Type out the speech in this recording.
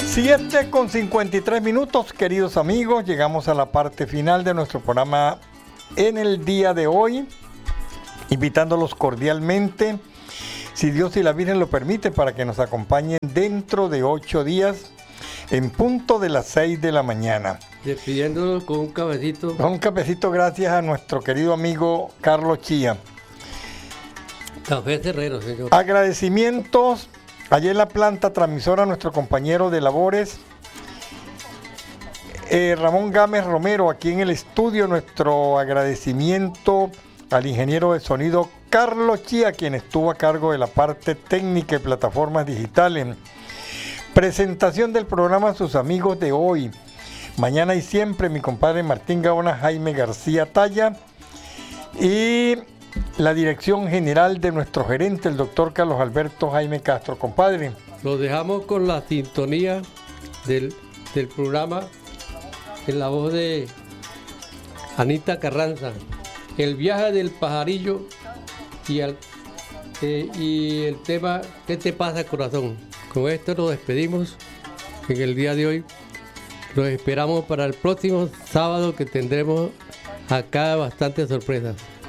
7:53, queridos amigos, llegamos a la parte final de nuestro programa en el día de hoy, invitándolos cordialmente, si Dios y la Virgen lo permite, para que nos acompañen dentro de 8 días, en punto de las 6 de la mañana. Despidiéndonos con un cafecito. Un cafecito gracias a nuestro querido amigo Carlos Chía. Café Terrero, señor. Agradecimientos allí en la planta transmisora a nuestro compañero de labores, Ramón Gámez Romero, aquí en el estudio. Nuestro agradecimiento al ingeniero de sonido Carlos Chía, quien estuvo a cargo de la parte técnica y plataformas digitales. Presentación del programa Sus Amigos de Hoy. Mañana y siempre, mi compadre Martín Gaona, Jaime García Talla, y la dirección general de nuestro gerente, el doctor Carlos Alberto Jaime Castro. Compadre, Los dejamos con la sintonía del programa en la voz de Anita Carranza, El viaje del pajarillo y el tema ¿Qué te pasa, corazón? Con esto nos despedimos en el día de hoy. Los esperamos para el próximo sábado, que tendremos acá bastantes sorpresas.